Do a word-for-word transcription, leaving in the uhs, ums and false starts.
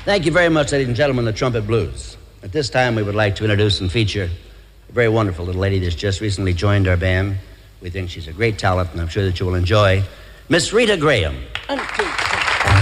Thank you very much, ladies and gentlemen, the Trumpet Blues. At this time, we would like to introduce and feature a very wonderful little lady that's just recently joined our band. We think she's a great talent, and I'm sure that you will enjoy Miss Rita Graham. One, two.